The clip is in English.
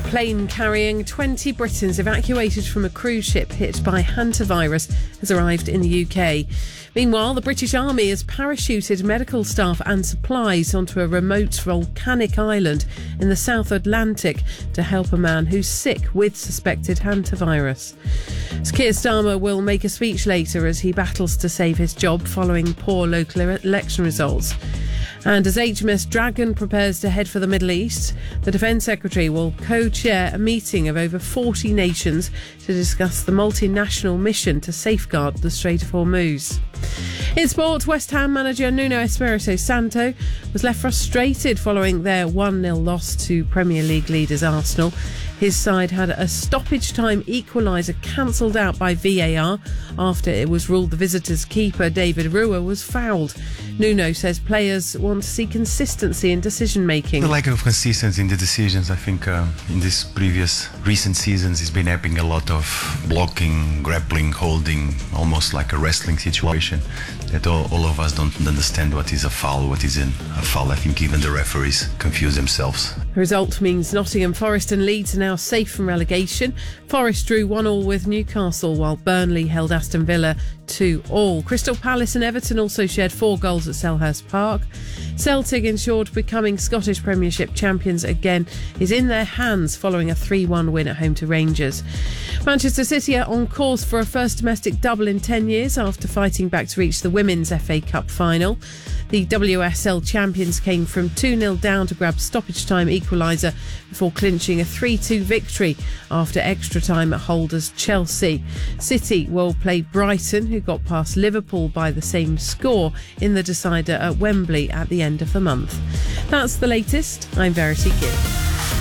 plane carrying 20 Britons evacuated from a cruise ship hit by hantavirus has arrived in the UK. Meanwhile, the British Army has parachuted medical staff and supplies onto a remote volcanic island in the South Atlantic to help a man who's sick with suspected hantavirus. Keir Starmer will make a speech later as he battles to save his job following poor local election results. And as HMS Dragon prepares to head for the Middle East, the Defence Secretary will co-chair a meeting of over 40 nations to discuss the multinational mission to safeguard the Strait of Hormuz. In sport, West Ham manager Nuno Espirito Santo was left frustrated following their 1-0 loss to Premier League leaders Arsenal. His side had a stoppage time equaliser cancelled out by VAR after it was ruled the visitors' keeper David Rua was fouled. Nuno says players want to see consistency in decision making. The lack of consistency in the decisions, I think in these previous recent seasons has been happening a lot of blocking, grappling, holding, almost like a wrestling situation that all of us don't understand what is a foul, what isn't a foul. I think even the referees confuse themselves. The result means Nottingham Forest and Leeds are now safe from relegation. Forest drew 1-1 with Newcastle, while Burnley held Aston Villa 2-2. Crystal Palace and Everton also shared 4 goals at Selhurst Park. Celtic ensured becoming Scottish Premiership champions again is in their hands following a 3-1 win at home to Rangers. Manchester City are on course for a first domestic double in 10 years after fighting back to reach the Women's FA Cup final. The WSL champions came from 2-0 down to grab stoppage time equaliser before clinching a 3-2 victory after extra time at holders Chelsea. City will play Brighton, who got past Liverpool by the same score in the decider at Wembley at the end of the month. That's the latest. I'm Verity Gibb.